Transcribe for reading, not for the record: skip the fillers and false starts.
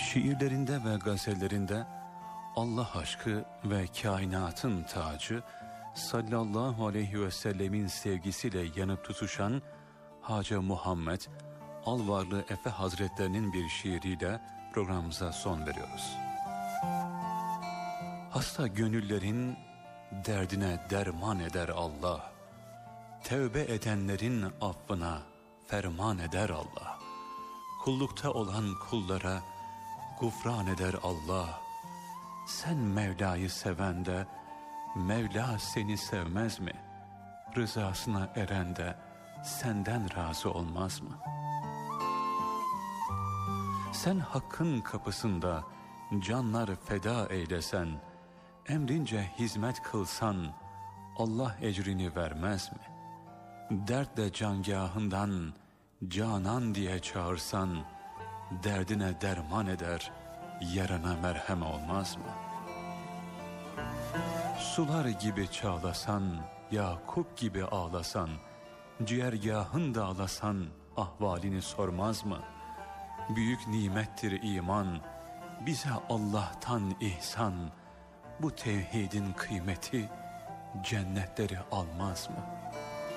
Şiirlerinde ve gazellerinde Allah aşkı ve kainatın tacı sallallahu aleyhi ve sellemin sevgisiyle yanıp tutuşan Hacı Muhammed Alvarlı Efe Hazretlerinin bir şiiriyle programımıza son veriyoruz. Hasta gönüllerin derdine derman eder Allah, tevbe edenlerin affına ferman eder Allah, kullukta olan kullara gufran eder Allah. Sen Mevla'yı seven de Mevla seni sevmez mi? Rızasına eren de senden razı olmaz mı? Sen hakkın kapısında canlar feda eylesen, emrince hizmet kılsan Allah ecrini vermez mi? Dertle cangahından canan diye çağırsan, derdine derman eder, yarana merhem olmaz mı? Sular gibi çağlasan, Yakup gibi ağlasan, ciğergahın dağlasan ahvalini sormaz mı? Büyük nimettir iman, bize Allah'tan ihsan, bu tevhidin kıymeti cennetleri almaz mı?